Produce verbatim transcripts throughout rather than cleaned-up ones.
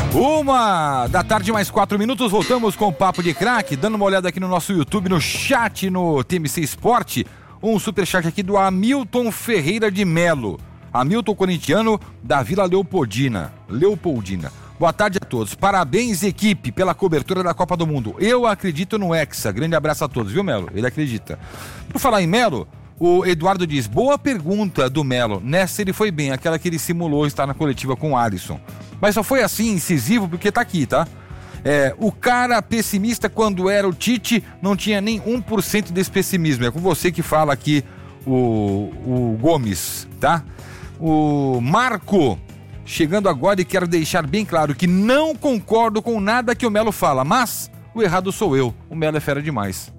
Uma da tarde, mais quatro minutos, voltamos com o Papo de Craque, dando uma olhada aqui no nosso YouTube, no chat, no T M C Esporte, um superchat aqui do Hamilton Ferreira de Melo, Hamilton corintiano da Vila Leopoldina, Leopoldina. Boa tarde a todos, parabéns equipe pela cobertura da Copa do Mundo, eu acredito no Hexa, grande abraço a todos, viu Melo? Ele acredita. Por falar em Melo, o Eduardo diz, boa pergunta do Melo, nessa ele foi bem, aquela que ele simulou estar na coletiva com o Alisson. Mas só foi assim, incisivo, porque tá aqui, tá? É, o cara pessimista quando era o Tite não tinha nem um por cento desse pessimismo. É com você que fala aqui o, o Gomes, tá? O Marco, chegando agora e quero deixar bem claro que não concordo com nada que o Melo fala, mas o errado sou eu. O Melo é fera demais.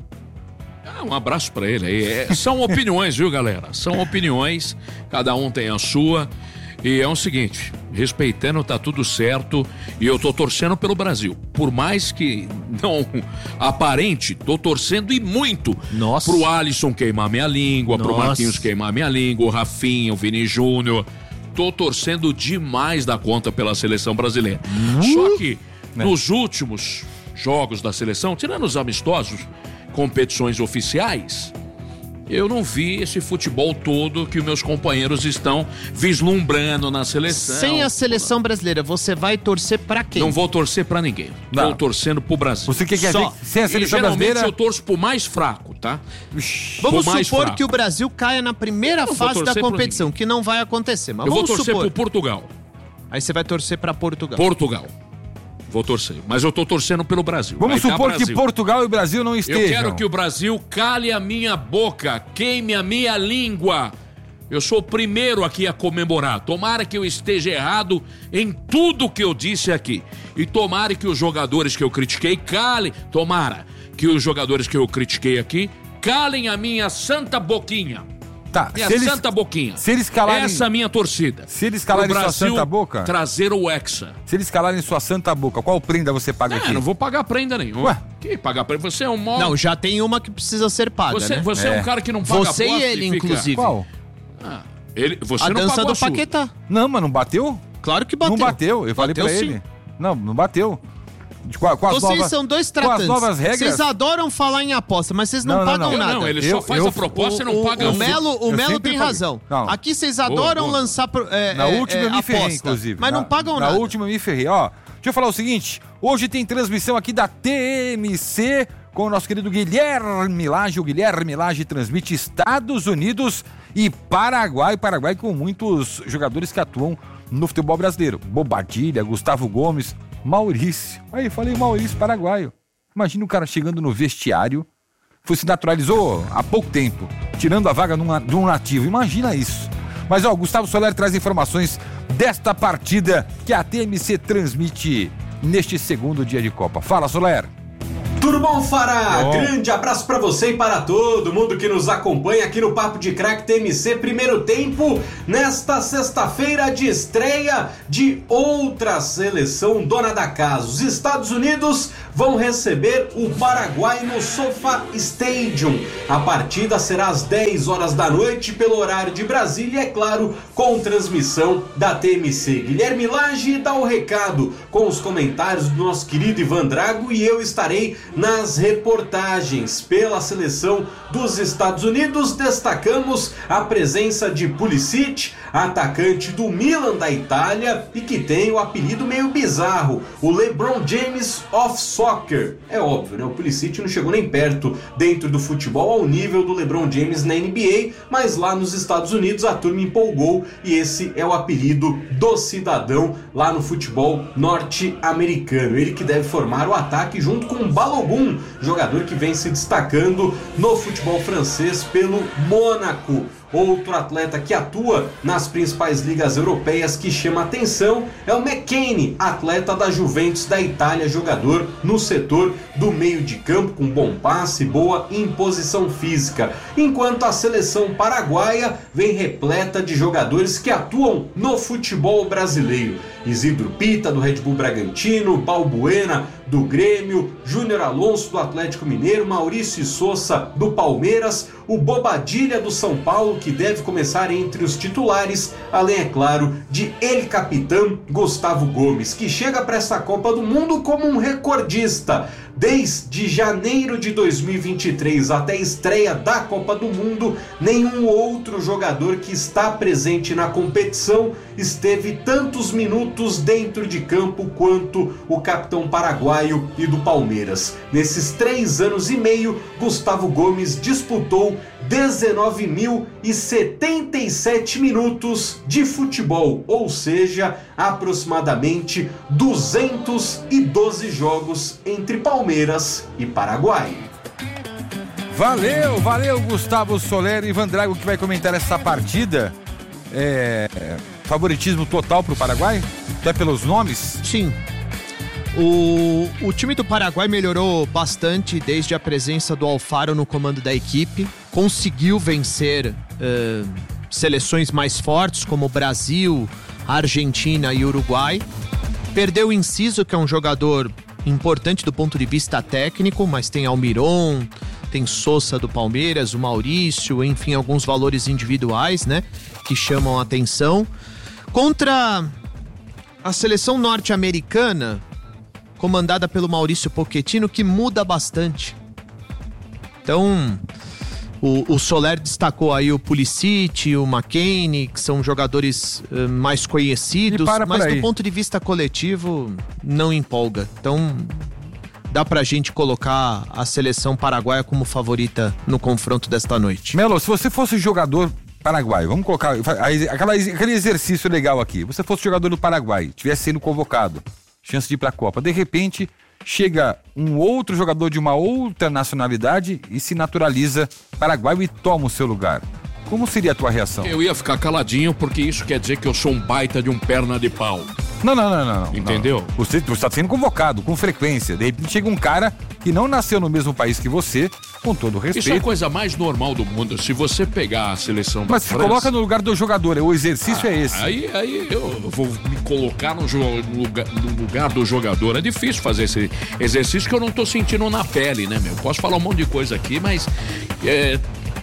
Ah, um abraço pra ele aí. É, são opiniões, viu, galera? São opiniões, cada um tem a sua. E é o seguinte, respeitando, tá tudo certo e eu tô torcendo pelo Brasil. Por mais que não aparente, tô torcendo e muito. Nossa. Pro Alisson queimar minha língua, Nossa. Pro Marquinhos queimar minha língua, o Rafinha, o Vini Júnior. Tô torcendo demais da conta pela seleção brasileira. Uh, Só que né? nos últimos jogos da seleção, tirando os amistosos, competições oficiais, eu não vi esse futebol todo que os meus companheiros estão vislumbrando na seleção. Sem a seleção brasileira, você vai torcer pra quem? Não vou torcer pra ninguém. Não. Tô torcendo pro Brasil. Você que quer Só. ver sem a seleção e, geralmente brasileira? eu torço pro mais fraco, tá? Vamos mais supor fraco. que o Brasil caia na primeira Eu fase da torcer competição, que não vai acontecer. Mas eu vou vamos torcer supor. pro Portugal. Aí você vai torcer pra Portugal. Portugal. Vou torcer, mas eu tô torcendo pelo Brasil. Vamos Vai supor Brasil. que Portugal e Brasil não estejam. Eu quero que o Brasil cale a minha boca, queime a minha língua. Eu sou o primeiro aqui a comemorar. Tomara que eu esteja errado em tudo que eu disse aqui. E tomara que os jogadores que eu critiquei calem. Tomara que os jogadores que eu critiquei aqui calem a minha santa boquinha. Tá, Minha se eles, santa boquinha. Se eles calarem, Essa é a minha torcida. Se eles calarem sua santa boca, trazer o Hexa. Se eles calarem sua santa boca, qual prenda você paga É, aqui? não vou pagar prenda nenhuma. Ué? Que pagar prenda? Você é um mó... Não, já tem uma que precisa ser paga, Você, né? você é. é um cara que não paga Você e ele, e fica... inclusive. Qual? Ah, ele, você a não dança pagou do Paquetá. Não, mas não bateu? Claro que bateu. Não bateu, eu falei bateu, pra sim. ele. Não, não bateu. De, com, com as Vocês novas, são dois com tratantes. as novas regras. Vocês adoram falar em aposta, mas vocês não, Não, não, pagam não. nada. Não, ele Eu- só faz eu- a proposta e não o, paga o um. Melo, o Eu Melo sempre tem paguei. razão. Não. Aqui vocês adoram boa. lançar pro- é, Na é, última é, eu me ferrei, aposta, inclusive. mas na, não pagam na nada. Na última eu me ferrei. Ó, deixa eu falar o seguinte. Hoje tem transmissão aqui da T M C com o nosso querido Guilherme Lage. O Guilherme Lage transmite Estados Unidos e Paraguai. Paraguai com muitos jogadores que atuam no futebol brasileiro. Bobadilha, Gustavo Gomes, Maurício. Aí, falei Maurício, paraguaio. Imagina o cara chegando no vestiário, foi se naturalizou há pouco tempo, tirando a vaga num, de um nativo. Imagina isso. Mas ó, o Gustavo Soler traz informações desta partida que a T M C transmite neste segundo dia de Copa. Fala, Soler. Tudo bom, Fará? Bom. Grande abraço pra você e para todo mundo que nos acompanha aqui no Papo de Craque T M C Primeiro Tempo, nesta sexta-feira de estreia de outra seleção dona da casa. Os Estados Unidos vão receber o Paraguai no SoFi Stadium. A partida será às dez horas da noite pelo horário de Brasília e, é claro, com transmissão da T M C. Guilherme Lage dá o recado com os comentários do nosso querido Ivan Drago e eu estarei nas reportagens. Pela seleção dos Estados Unidos, destacamos a presença de Pulisic, atacante do Milan da Itália e que tem o apelido meio bizarro, o LeBron James of Soccer. É óbvio, né? O Pulisic não chegou nem perto dentro do futebol ao nível do LeBron James na N B A, mas lá nos Estados Unidos a turma empolgou e esse é o apelido do cidadão lá no futebol norte-americano. Ele que deve formar o ataque junto com o Balogun, jogador que vem se destacando no futebol francês pelo Mônaco. Outro atleta que atua nas principais ligas europeias que chama atenção é o McKennie, atleta da Juventus da Itália, jogador no setor do meio de campo com bom passe e boa imposição física. Enquanto a seleção paraguaia vem repleta de jogadores que atuam no futebol brasileiro. Isidro Pita, do Red Bull Bragantino, Balbuena, do Grêmio, Júnior Alonso, do Atlético Mineiro, Maurício Sousa, do Palmeiras, o Bobadilha, do São Paulo, que deve começar entre os titulares, além, é claro, de El Capitão Gustavo Gomes, que chega para esta Copa do Mundo como um recordista. Desde janeiro de dois mil e vinte e três até a estreia da Copa do Mundo, nenhum outro jogador que está presente na competição esteve tantos minutos dentro de campo quanto o capitão paraguaio e do Palmeiras. Nesses três anos e meio, Gustavo Gomes disputou dezenove mil e setenta e sete minutos de futebol, ou seja, aproximadamente duzentos e doze jogos entre Palmeiras e Paraguai. Valeu, valeu Gustavo Soler e Ivan Drago, que vai comentar essa partida. É, favoritismo total pro Paraguai? Até pelos nomes? Sim. O, o time do Paraguai melhorou bastante desde a presença do Alfaro no comando da equipe. Conseguiu vencer uh, seleções mais fortes como Brasil, Argentina e Uruguai. Perdeu o Enciso, que é um jogador importante do ponto de vista técnico, mas tem Almiron, tem Sousa do Palmeiras, o Maurício, enfim, alguns valores individuais, né, que chamam a atenção. Contra a seleção norte-americana, comandada pelo Maurício Pochettino, que muda bastante. Então, o, o Soler destacou aí o Pulisic, o McKennie, que são jogadores uh, mais conhecidos, mas do ponto de vista coletivo, não empolga. Então, dá pra gente colocar a seleção paraguaia como favorita no confronto desta noite. Melo, se você fosse jogador paraguaio, vamos colocar aquela, aquele exercício legal aqui. Você fosse jogador do Paraguai, estivesse sendo convocado, chance de ir pra Copa. De repente, chega um outro jogador de uma outra nacionalidade e se naturaliza paraguaio e toma o seu lugar. Como seria a tua reação? Eu ia ficar caladinho, porque isso quer dizer que eu sou um baita de um perna de pau. Não, não, não, não. Entendeu? Não. Você está sendo convocado com frequência. De repente chega um cara que não nasceu no mesmo país que você, com todo o respeito. Isso é a coisa mais normal do mundo. Se você pegar a seleção da Mas se França... coloca no lugar do jogador, o exercício ah, é esse. Aí, aí eu vou me colocar no, no, lugar, no lugar do jogador. É difícil fazer esse exercício que eu não tô sentindo na pele, né, meu? Posso falar um monte de coisa aqui, mas... É,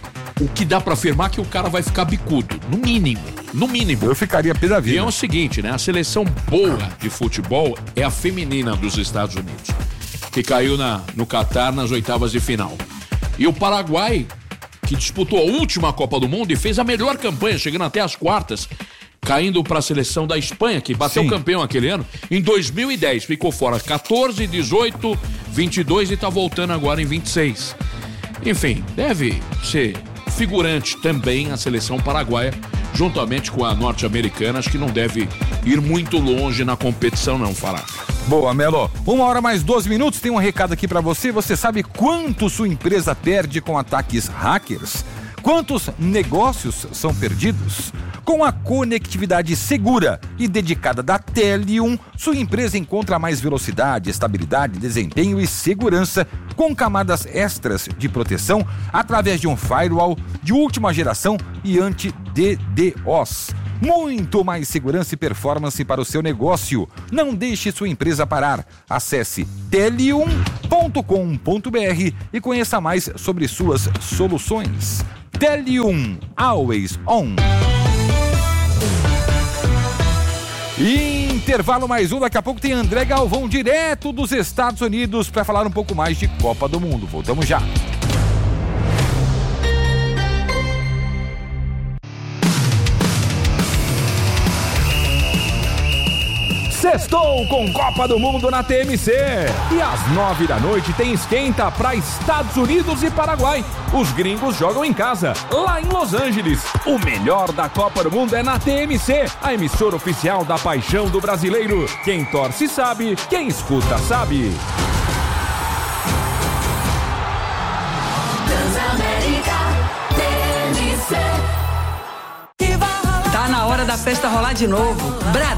o que dá pra afirmar é que o cara vai ficar bicudo, no mínimo, no mínimo. Eu ficaria pé da vida. E é o seguinte, né? A seleção boa de futebol é a feminina dos Estados Unidos, que caiu na, no Catar nas oitavas de final. E o Paraguai, que disputou a última Copa do Mundo e fez a melhor campanha, chegando até as quartas, caindo para a seleção da Espanha, que bateu Sim. campeão aquele ano, em dois mil e dez, ficou fora quatorze, dezoito, vinte e dois e tá voltando agora em vinte e seis. Enfim, deve ser figurante também a seleção paraguaia, juntamente com a norte-americana. Acho que não deve ir muito longe na competição, não, Fará. Boa, Melo. Uma hora mais doze minutos, tem um recado aqui pra você. Você sabe quanto sua empresa perde com ataques hackers? Quantos negócios são perdidos? Com a conectividade segura e dedicada da Telium, sua empresa encontra mais velocidade, estabilidade, desempenho e segurança com camadas extras de proteção através de um firewall de última geração e anti-D DoS. Muito mais segurança e performance para o seu negócio. Não deixe sua empresa parar. Acesse telium ponto com ponto b r e conheça mais sobre suas soluções. Telium, always on. Intervalo mais um, daqui a pouco tem André Galvão direto dos Estados Unidos para falar um pouco mais de Copa do Mundo. Voltamos já. Sextou com Copa do Mundo na T M C. E às nove da noite tem esquenta para Estados Unidos e Paraguai. Os gringos jogam em casa, lá em Los Angeles. O melhor da Copa do Mundo é na T M C, a emissora oficial da paixão do brasileiro. Quem torce sabe, quem escuta sabe. Tá na hora da festa rolar de novo. Bradesco.